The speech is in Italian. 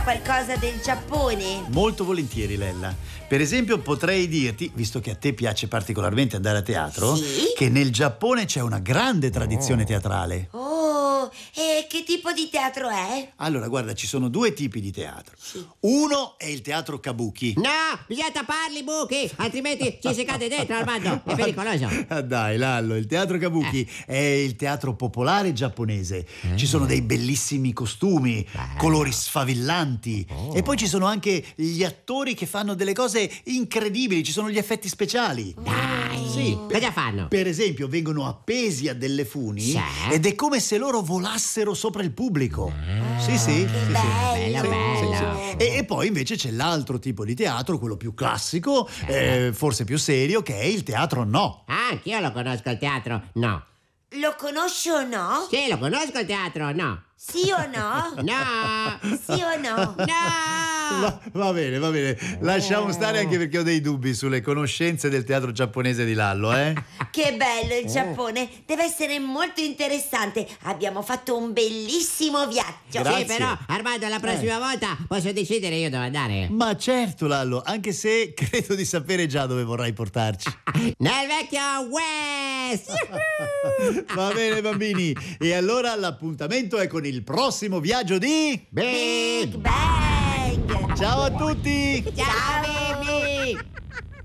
qualcosa del Giappone? Molto volentieri, Lella. Per esempio, potrei dirti, visto che a te piace particolarmente andare a teatro, Sì? che nel Giappone c'è una grande tradizione teatrale. Oh, e che tipo di teatro è? Allora, guarda, ci sono due tipi di teatro. Uno è il teatro kabuki. No, bisogna tapparli, buchi, altrimenti ci si cade dentro, Armando. È pericoloso. Ah, dai, Lallo, il teatro kabuki è il teatro popolare giapponese. Ci sono dei bellissimi costumi, colori sfavillanti. E poi ci sono anche gli attori che fanno delle cose incredibili, ci sono gli effetti speciali. Dai, Sì. cosa fanno? Per esempio, vengono appesi a delle funi Sì. ed è come se loro volassero sopra il pubblico. Sì, sì. Che bello! Bello. E poi invece c'è l'altro tipo di teatro, quello più classico, forse più serio, che è il teatro no. Ah, anch'io lo conosco il teatro, no. Lo conosci o no? Sì, lo conosco il teatro, no. Sì o no? No! Sì o no? No! Va bene. Lasciamo stare anche perché ho dei dubbi sulle conoscenze del teatro giapponese di Lallo, eh? Che bello il Giappone! Deve essere molto interessante. Abbiamo fatto un bellissimo viaggio. Grazie. Sì, però, Armando, la prossima volta posso decidere io dove andare. Ma certo, Lallo, anche se credo di sapere già dove vorrai portarci. Nel vecchio West! Va bene, bambini. E allora l'appuntamento è con il prossimo viaggio di... Big Bang! Ciao a tutti! Ciao, baby!